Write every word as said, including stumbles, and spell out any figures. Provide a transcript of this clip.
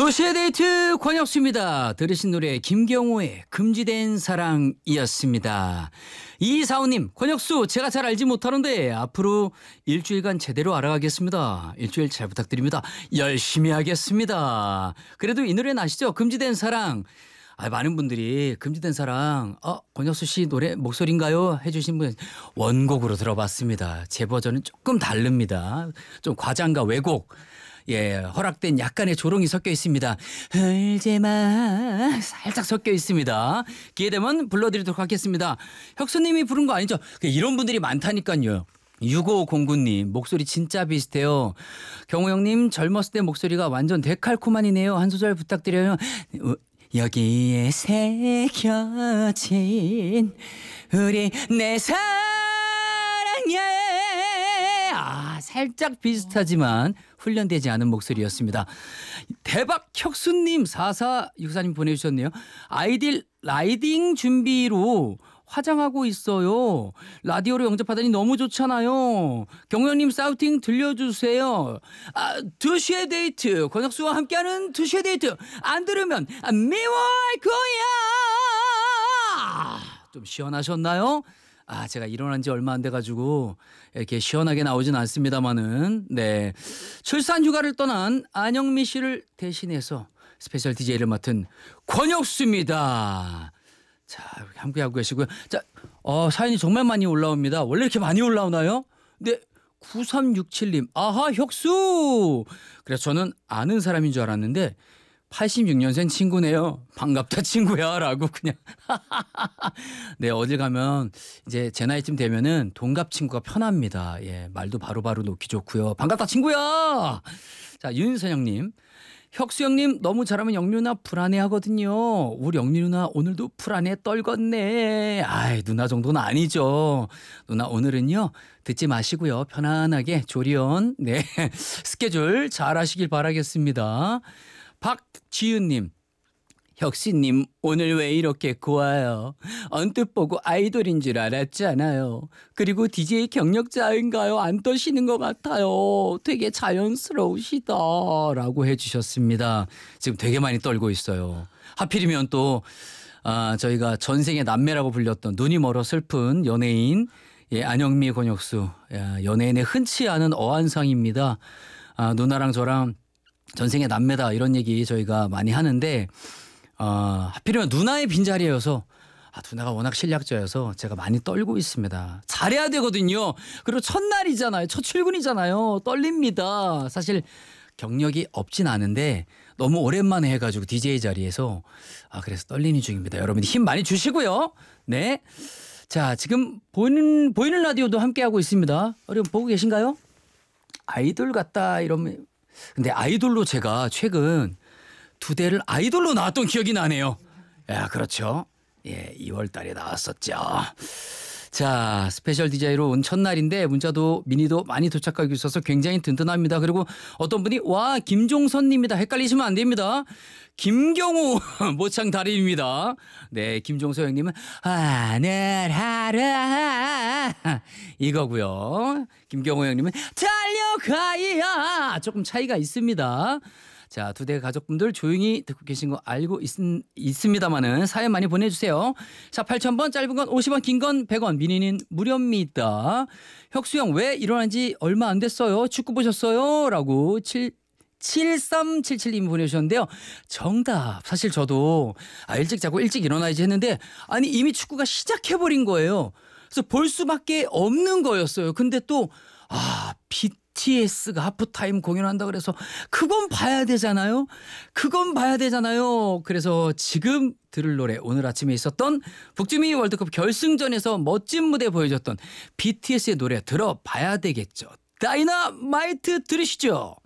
도시의 데이트 권혁수입니다. 들으신 노래 김경호의 금지된 사랑이었습니다. 이사오님, 권혁수 제가 잘 알지 못하는데 앞으로 일주일간 제대로 알아가겠습니다. 일주일 잘 부탁드립니다. 열심히 하겠습니다. 그래도 이 노래는 아시죠? 금지된 사랑. 아, 많은 분들이 금지된 사랑 어, 권혁수 씨 노래 목소리인가요? 해주신 분 원곡으로 들어봤습니다. 제 버전은 조금 다릅니다. 좀 과장과 왜곡 예, 허락된 약간의 조롱이 섞여 있습니다. 흘제마 살짝 섞여 있습니다. 기회되면 불러드리도록 하겠습니다. 혁수님이 부른 거 아니죠? 이런 분들이 많다니까요. 육오공구님 목소리 진짜 비슷해요. 경호 형님 젊었을 때 목소리가 완전 데칼코마니네요. 한 소절 부탁드려요. 여기에 새겨진 우리 내 사랑에 아, 살짝 비슷하지만 훈련되지 않은 목소리였습니다. 대박 혁수님 사사육사님 보내주셨네요. 아이들 라이딩 준비로 화장하고 있어요. 라디오로 영접하다니 너무 좋잖아요. 경호님 사우팅 들려주세요. 아, 두시의 데이트 권혁수와 함께하는 두시의 데이트 안 들으면 미워할 거야. 좀 시원하셨나요? 아, 제가 일어난 지 얼마 안 돼가지고 이렇게 시원하게 나오진 않습니다만은 네 출산 휴가를 떠난 안영미 씨를 대신해서 스페셜 디제이를 맡은 권혁수입니다. 자, 함께하고 계시고요. 자, 어, 사연이 정말 많이 올라옵니다. 원래 이렇게 많이 올라오나요? 네, 구삼육칠님 아하 혁수. 그래서 저는 아는 사람인 줄 알았는데 팔십육 년생 친구네요. 반갑다 친구야 라고 그냥 네, 어딜 가면 이제 제 나이쯤 되면은 동갑 친구가 편합니다. 예, 말도 바로바로 놓기 좋고요. 반갑다 친구야. 자, 윤선영님 혁수 형님 너무 잘하면 영미 누나 불안해하거든요. 우리 영미 누나 오늘도 불안해 떨궜네. 아이, 누나 정도는 아니죠. 누나 오늘은요 듣지 마시고요 편안하게 조리원 네 스케줄 잘 하시길 바라겠습니다. 박지윤님 혁수님 오늘 왜 이렇게 고와요? 언뜻 보고 아이돌인 줄 알았잖아요. 그리고 디제이 경력자인가요? 안 떠시는 것 같아요. 되게 자연스러우시다 라고 해주셨습니다. 지금 되게 많이 떨고 있어요. 하필이면 또 아, 저희가 전생의 남매라고 불렸던 눈이 멀어 슬픈 연예인 예, 안영미 권혁수 야, 연예인의 흔치 않은 어한상입니다. 아, 누나랑 저랑 전생의 남매다 이런 얘기 저희가 많이 하는데 어, 하필이면 누나의 빈자리여서 아, 누나가 워낙 실력자여서 제가 많이 떨고 있습니다. 잘해야 되거든요. 그리고 첫날이잖아요. 첫 출근이잖아요. 떨립니다. 사실 경력이 없진 않은데 너무 오랜만에 해가지고 디제이 자리에서 아, 그래서 떨리는 중입니다. 여러분이 힘 많이 주시고요. 네. 자, 지금 보이는, 보이는 라디오도 함께하고 있습니다. 여러분 보고 계신가요? 아이돌 같다 이러면 근데 아이돌로 제가 최근 두 대를 아이돌로 나왔던 기억이 나네요. 야, 그렇죠. 예, 이월 달에 나왔었죠. 자, 스페셜 디제이로 온 첫날인데 문자도 미니도 많이 도착하고 있어서 굉장히 든든합니다. 그리고 어떤 분이 와 김종선님이다 헷갈리시면 안 됩니다. 김경호 모창 달인입니다. 네, 김종서 형님은 하늘 하라 이거고요. 김경호 형님은 달려가야 조금 차이가 있습니다. 자, 두 대 가족분들 조용히 듣고 계신 거 알고 있, 있습니다만은 사연 많이 보내주세요. 자, 팔천 번 짧은 건 오십 원 긴 건 백 원 미니는 무료입니다. 혁수 형 왜 일어난 지 얼마 안 됐어요? 축구 보셨어요? 라고 칠삼칠칠님 보내주셨는데요. 정답. 사실 저도 아, 일찍 자고 일찍 일어나야지 했는데 아니 이미 축구가 시작해버린 거예요. 그래서 볼 수밖에 없는 거였어요. 근데 또 아, 비티에스가 하프타임 공연한다 그래서 그건 봐야 되잖아요. 그건 봐야 되잖아요. 그래서 지금 들을 노래 오늘 아침에 있었던 북중미 월드컵 결승전에서 멋진 무대 보여줬던 비티에스의 노래 들어봐야 되겠죠. 다이너마이트 들으시죠.